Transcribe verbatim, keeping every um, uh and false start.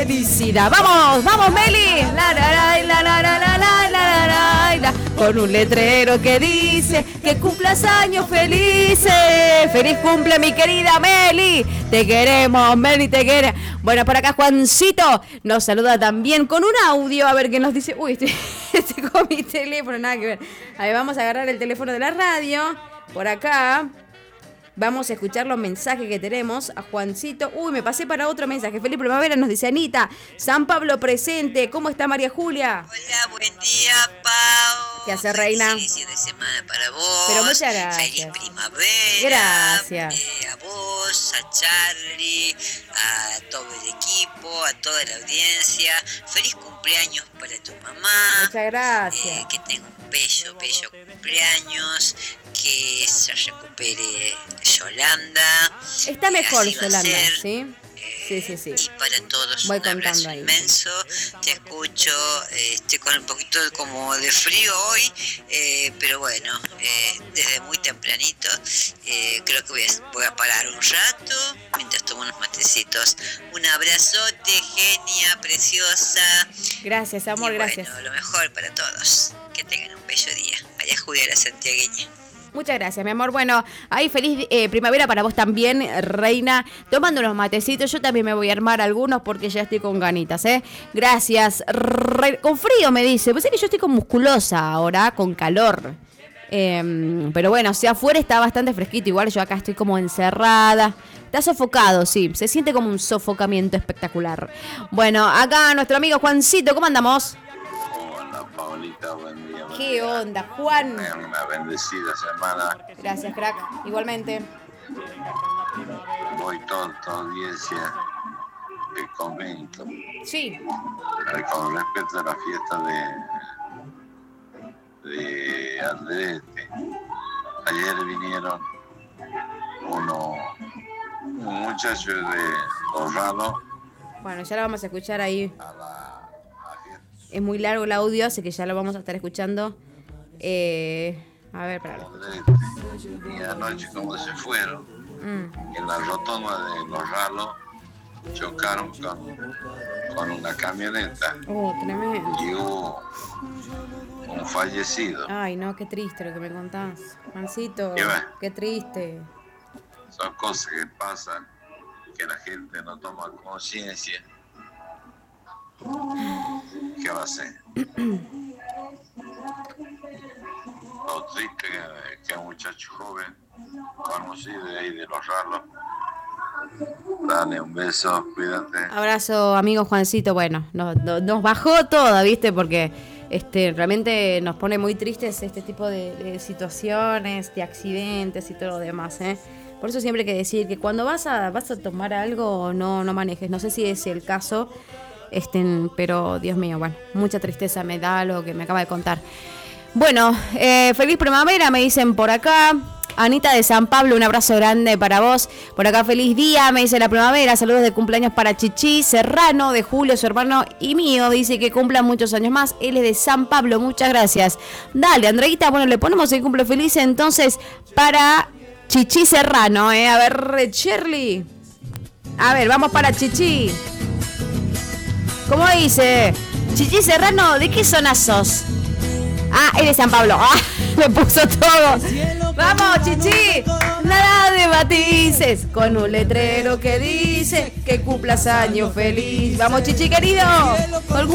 felicidad. Vamos, vamos, Meli. La, la, la, la, la, la, la, la, la, la, la. Con un letrero que dice que cumplas años felices. Feliz cumple, mi querida Meli. Te queremos, Meli, te queremos. Bueno, por acá Juancito nos saluda también con un audio. A ver qué nos dice. Uy, estoy, estoy con mi teléfono, nada que ver. A ver, vamos a agarrar el teléfono de la radio. Por acá. Vamos a escuchar los mensajes que tenemos a Juancito. Uy, me pasé para otro mensaje. Feliz primavera, nos dice Anita. San Pablo presente. ¿Cómo está María Julia? Hola, buen día, Pau. ¿Qué hace, reina? Feliz inicio de semana para vos. Pero muchas gracias. Feliz primavera. Gracias. Eh, a vos, a Charlie, a todo el equipo, a toda la audiencia. Feliz cumpleaños para tu mamá. Muchas gracias. Eh, que tenga un bello, bello cumpleaños. Que se recupere Yolanda. Está mejor Así va a Yolanda, ser. ¿sí? Sí, sí, sí. Y para todos Voy un abrazo ahí. inmenso. Te escucho, eh, estoy con un poquito como de frío hoy, eh, pero bueno, eh, desde muy tempranito eh, creo que voy a, voy a parar un rato mientras tomo unos matecitos. Un abrazote, genia, preciosa. Gracias, amor, y gracias. Bueno, lo mejor para todos. Que tengan un bello día. María Julia, la santiagueña. Muchas gracias, mi amor. Bueno, ahí feliz eh, primavera para vos también, reina. Tomando unos matecitos, yo también me voy a armar algunos porque ya estoy con ganitas, ¿eh? Gracias. Re- con frío me dice. Pues es que yo estoy con musculosa ahora, con calor. Eh, pero bueno, si afuera está bastante fresquito. Igual yo acá estoy como encerrada. Está sofocado, sí. Se siente como un sofocamiento espectacular. Bueno, acá nuestro amigo Juancito, ¿cómo andamos? Hola, Paulita, buen día. Buen ¿Qué día. onda, Juan? Tengan una bendecida semana. Gracias, crack. Igualmente. Voy toda la audiencia del convento. Sí. Eh, Con respecto a la fiesta de, de Andrete, ayer vinieron uno, un muchacho de Orralo Bueno, ya lo vamos a escuchar ahí. a la, a la fiesta. Es muy largo el audio, así que ya lo vamos a estar escuchando. Eh, a ver, para. Andrete. Y anoche, como se fueron, Mm. en la rotonda de Los Ralos chocaron con, con una camioneta Oh, tremendo. y hubo un fallecido. Ay, no, qué triste lo que me contás. Juancito, ¿Qué va? qué triste. Son cosas que pasan, que la gente no toma conciencia. ¿Qué va a hacer? Lo triste que, que un muchacho joven, conocido de ahí de Los Ralos. Dale un beso, cuídate. Abrazo, amigo Juancito. Bueno, nos, nos, nos bajó todo, ¿viste? Porque este realmente nos pone muy tristes este tipo de, de situaciones, de accidentes y todo lo demás, ¿eh? Por eso siempre hay que decir que cuando vas a vas a tomar algo, no, no manejes. No sé si es el caso, este, pero Dios mío, bueno, mucha tristeza me da lo que me acaba de contar. Bueno, eh, feliz primavera, me dicen por acá. Anita de San Pablo, un abrazo grande para vos. Por acá, feliz día, me dice la primavera. Saludos de cumpleaños para Chichi Serrano, de Julio, su hermano y mío. Dice que cumplan muchos años más. Él es de San Pablo, muchas gracias. Dale, Andreita, bueno, le ponemos el cumple feliz entonces para Chichi Serrano, ¿eh? A ver, Shirley. A ver, vamos para Chichi. ¿Cómo dice? Chichi Serrano, ¿de qué zona sos? Ah, él es San Pablo. Ah, me puso todo. Vamos, Chichi. Nada de matices. Con un letrero que dice que cumplas años feliz. Vamos, Chichi, querido.